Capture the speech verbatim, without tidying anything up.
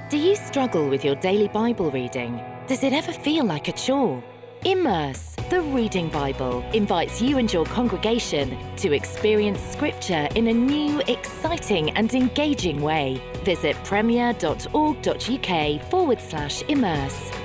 Do you struggle with your daily Bible reading? Does it ever feel like a chore? Immerse, the Reading Bible, invites you and your congregation to experience Scripture in a new, exciting and engaging way. Visit premier.org.uk forward slash immerse